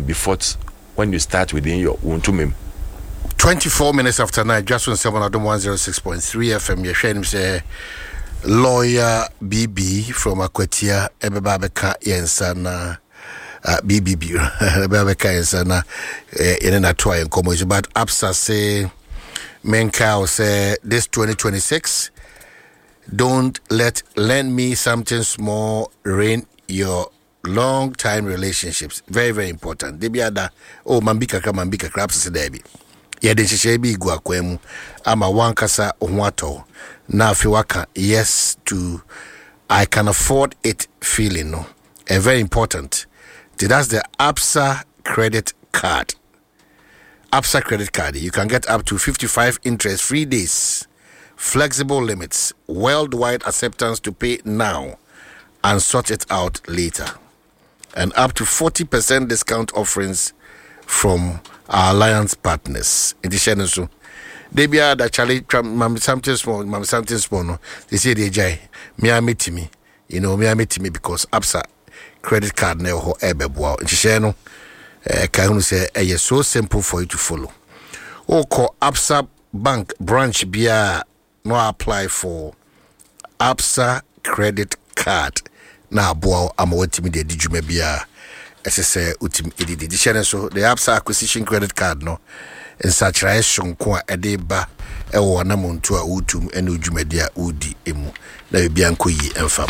be fought when you start within your own to 24 minutes after 9, just on 7 Adam 106.3 FM. You're sharing say lawyer BB from Akwatia Ebebabeka Yensana BBB Ebebabeka Yensana in a toy and commotion. But APSA say Menka say this 2026, don't lend me something small ruin your long time relationships. Very, very important. They be ada mambika crabs debi. Yede sheshebi igwa kwemu ama wankasa ohwato na afiwaka yes to I can afford it feeling no. And very important. That's the APSA credit card. APSA credit card. You can get up to 55 interest-free days, flexible limits, worldwide acceptance to pay now and sort it out later, and up to 40% discount offerings from our alliance partners. In the channel, so they be that Charlie something small. No, they say they jai me meet me, because APSA credit card now ho ebeboa. In the channel, can say it's so simple for you to follow. Or call APSA Bank branch bia no apply for APSA credit card. Na boa amawatimi de dijume bia SSA utim edidi di channel so the APSA acquisition credit card no in such ration ko edeba ewo na montu a utum ene ujumedi a udi emu na bia nkoyi enfam.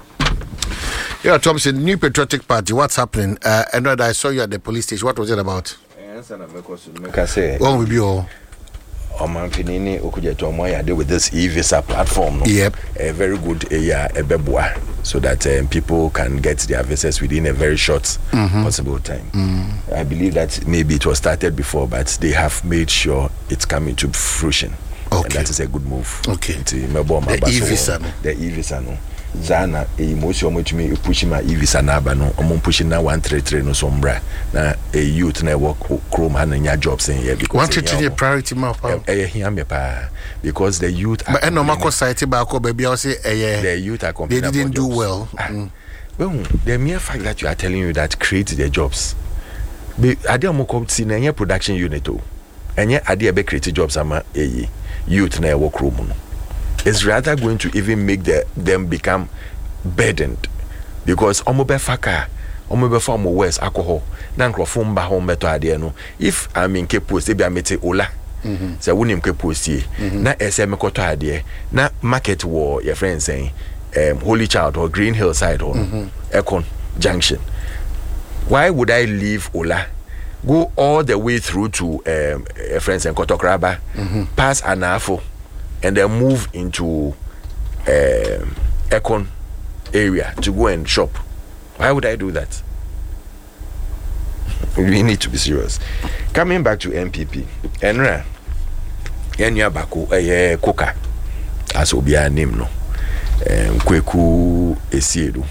Yeah, Thompson, New Patriotic Party, what's happening? And I saw you at the police station. What was it about? What will be all? Omanfinini okujeto omoya deal with this e-visa platform. No? Yep. A very good ebebwa, so that people can get their visas within a very short possible time. I believe that maybe it was started before, but they have made sure it's coming to fruition. Okay. And that is a good move. Okay. The e-visa. The e-visa no. Zana emotion me pushing my e-visa naba no pushing na 133 no sombra na a youth na work chrome and nya jobs in here because 133 priority map because the youth but no mako society back baby I say the youth are they didn't do well. Well, the mere fact that you are telling you that create the jobs ade mo come see na production unit o enye ade be create jobs ama youth na work chrome no. It's rather going to even make them become burdened, because omobe faka omobe form west alcohol na nkrofo ba home beto ade no. If I'm in Cape Post be amete ola say wonim Cape Post na SM koto ade na market war your friend saying Holy Child or Green Hill side or Econ Junction, why would I leave Ola, go all the way through to a friend saying Kotokraba, pass Anafo, and then move into Econ area to go and shop? Why would I do that? We need to be serious. Coming back to MPP, Enra, Enya Baku, Koka, as Obia name no, Kweku Esiedu.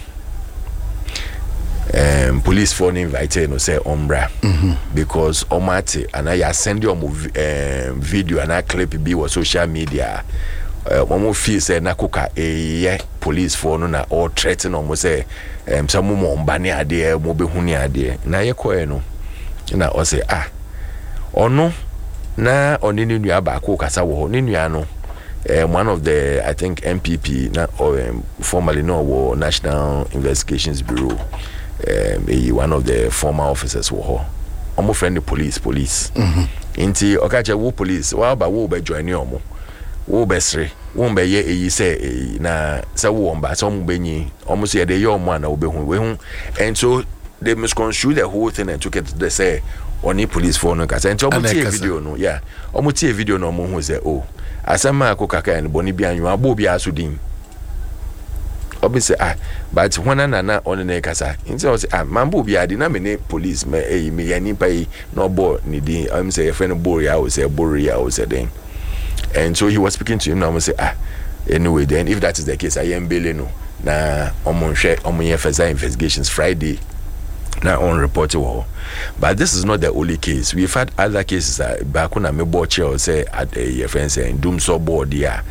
Police phone invited no say Ombra because Omate and I send you video and I clip be on social media. Omo feel say na Koka police phone na or threaten omo say some mo mbani ade mo be huni ade na ye ko no na o say ono na onini nua ba ko kasa wo ni nua no one of the I think MPP na formerly no National Investigations Bureau, one of the former officers wo omo friend the police inti okache wo police wa ba wo be join omo wo be sre wo be ye say na say wo mba so mo benyi omo say de ye omo na wo be hu and so they misconstrue the whole thing and took it they say oni police for no kasa nti omo tie video no omo tie video no omo hu say asema akokaka en boni bi anyu abo bi asudin obi say but when na on na kasa nti o say mambo bi ade na me ne police me me yani pai no bo ni din am say your friend boria o say then, and so he was speaking to him now. I say anyway then if that is the case I am bailing no na omo hwe omo ye fesa investigations Friday na on report wo. But this is not the only case. We've had other cases back when I me boche say at a friend saying doom so board yam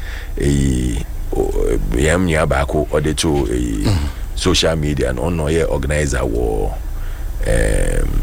nya baako or the to social media and on no organizer war